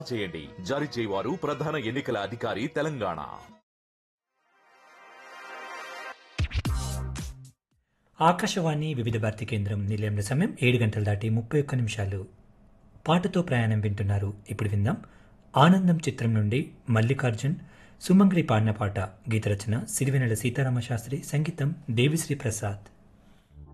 చేయండి. జారీ చేయవారు ప్రధాన ఎన్నికల అధికారి తెలంగాణ. ఆకాశవాణి వివిధ భారతి కేంద్రం నిలయంలో సమయం 7 గంటలు దాటి 31 నిమిషాలు. పాటతో ప్రయాణం వింటున్నారు. ఇప్పుడు విందాం. ఆనందం చిత్రం నుండి మల్లికార్జున్ సుమంగ్రి పాడిన పాట. గీతరచన సిరివెనెల సీతారామ శాస్త్రి, సంగీతం దేవిశ్రీ ప్రసాద్.